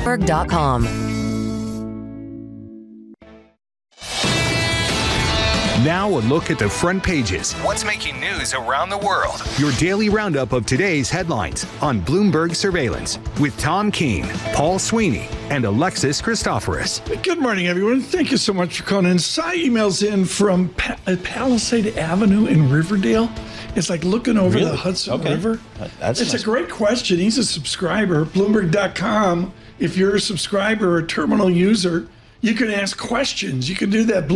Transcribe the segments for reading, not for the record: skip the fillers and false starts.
Bloomberg.com. Now a look at the front pages. What's making news around the world? Your daily roundup of today's headlines on Bloomberg Surveillance with Tom Keene, Paul Sweeney, and Alexis Christoforous. Good morning, everyone. Thank you so much for calling in. Cy emails in from Palisade Avenue in Riverdale. It's like looking over the Hudson River. It's a great question. He's a subscriber. Bloomberg.com. If you're a subscriber or a terminal user, you can ask questions. You can do that.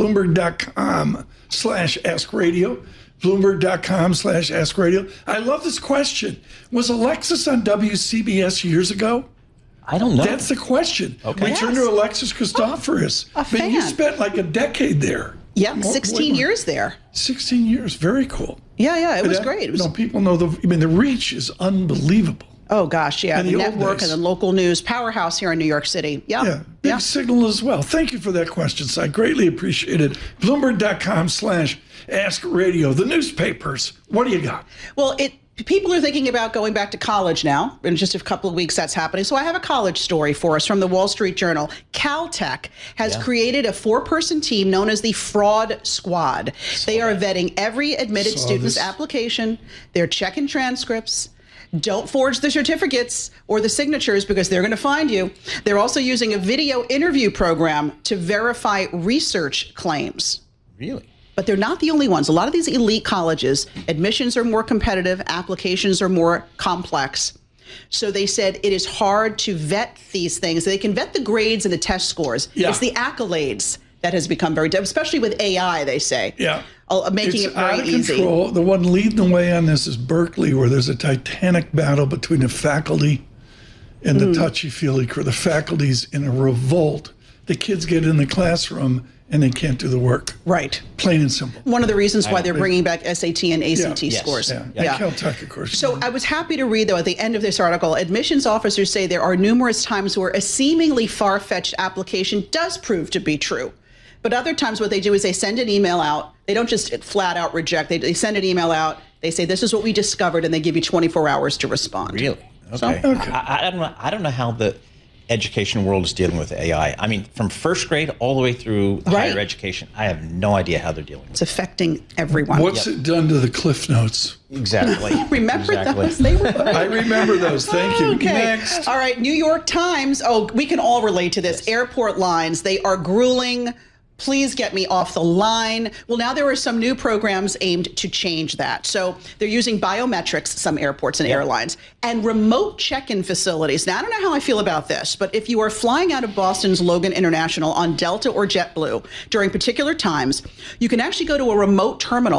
Bloomberg.com/askradio. Bloomberg.com/askradio. I love this question. Was Alexis on WCBS years ago? I don't know. That's the question. Okay. We turn to Alexis Christoforous. A fan. You spent like a decade there. Yeah, 16 years there. 16 years. Very cool. Yeah, it was great. It was, people know the reach is unbelievable. Oh, gosh, yeah. And the the old network days. and the local news powerhouse here in New York City. Yeah, big signal as well. Thank you for that question, Si. Greatly appreciated. Bloomberg.com/askradio. The newspapers. What do you got? Well, people are thinking about going back to college now. In just a couple of weeks, that's happening. So I have a college story for us from the Wall Street Journal. Caltech has created a 4-person team known as the Fraud Squad. They are vetting every admitted student's application. They're checking transcripts. Don't forge the certificates or the signatures because they're going to find you. They're also using a video interview program to verify research claims. Really? But they're not the only ones. A lot of these elite colleges, admissions are more competitive, applications are more complex. So they said it is hard to vet these things. They can vet the grades and the test scores. Yeah. It's the accolades that has become very difficult, especially with AI, they say. Yeah. Making it very easy. Control. The one leading the way on this is Berkeley, where there's a titanic battle between the faculty and the touchy-feely crew. The faculty's in a revolt. The kids get in the classroom and they can't do the work. Right. Plain and simple. One of the reasons why they're bringing back SAT and ACT scores. Yeah. Caltech, of course. So I was happy to read, though, at the end of this article, admissions officers say there are numerous times where a seemingly far-fetched application does prove to be true. But other times what they do is they send an email out. They don't just flat out reject. They send an email out. They say, this is what we discovered, and they give you 24 hours to respond. Really? Okay. I don't know how the education world is dealing with AI. I mean, from first grade all the way through higher education, I have no idea how they're dealing with it. It's affecting everyone. What's it done to the Cliff Notes? Exactly. Remember those? They were I remember those. Thank you. Okay. Next. All right. New York Times. Oh, we can all relate to this. Airport lines. They are grueling. Please get me off the line. Well, now there are some new programs aimed to change that. So they're using biometrics, some airports and airlines, and remote check-in facilities. Now, I don't know how I feel about this, but if you are flying out of Boston's Logan International on Delta or JetBlue during particular times, you can actually go to a remote terminal